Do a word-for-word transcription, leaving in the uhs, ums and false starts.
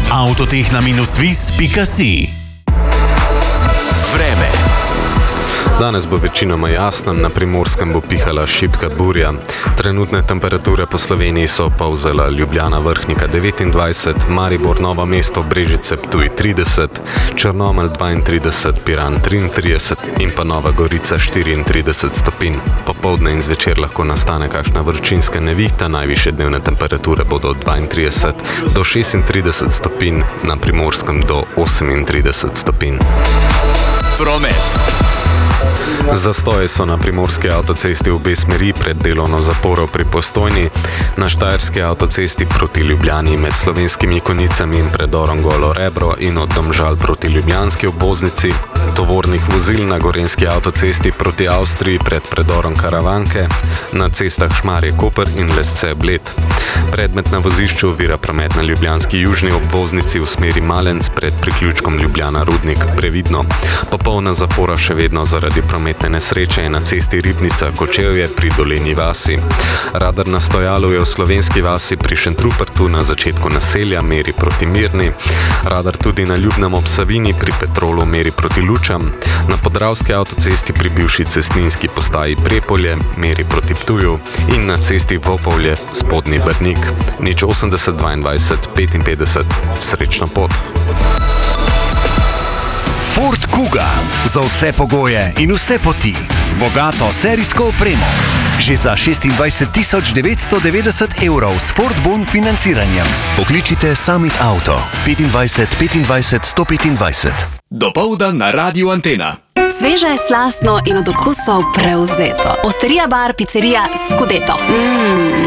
avtotehna vis pika si. Vreme. Danes bo večinoma jasno, na Primorskem bo pihala šibka burja. Trenutne temperature po Sloveniji so polzela Ljubljana Vrhnika devetindvajset, Maribor Novo mesto Brežice Ptuj trideset, Črnomelj dvaintrideset, Piran triintrideset in pa Nova Gorica štiriintrideset stopinj. Popoldne in zvečer lahko nastane kakšna vročinska nevihta, najvišje dnevne temperature bodo od dvaintrideset do šestintrideset stopinj, na Primorskem do osemintrideset stopinj. Promet. Zastoje so na primorski avtocesti v obe smeri pred delovno zaporo pri Postojni, na štajerski avtocesti proti Ljubljani med Slovenskimi Konicami in predorom Golo Rebro in od Domžal proti ljubljanski obvoznici, tovornih vozil na gorenjski avtocesti proti Avstriji pred predorom Karavanke, na cestah Šmarje-Koper in Lesce-Bled. Predmet na vozišču ovira promet na ljubljanski južni obvoznici v smeri Malenc pred priključkom Ljubljana-Rudnik previdno. Popolna zapora še vedno zaradi prometne nesreče je na cesti Ribnica-Kočevje pri Dolenji vasi. Radar na stojalu je v Slovenski vasi pri Šentrupertu na začetku naselja meri proti Mirni, radar tudi na Ljubnem ob Savini pri Petrolu meri proti Lučam, na Podravski avtocesti pri bivši cestninski postaji Prepolje meri proti Ptuju in na cesti Vopolje Spodnji Brnik. Nič osemdeset dvaindvajset petinpetdeset. Srečno pot! Ford Kuga. Za vse pogoje in vse poti. Z bogato serijsko opremo. Že za šestindvajset tisoč devetsto devetdeset evrov s Ford Bon financiranjem. Pokličite Summit Auto. petindvajset petindvajset sto petindvajset. Dopoldan na Radiu Antena. Sveže, slastno in od okusov prevzeto. Osterija bar, picerija Scudetto. Mmm.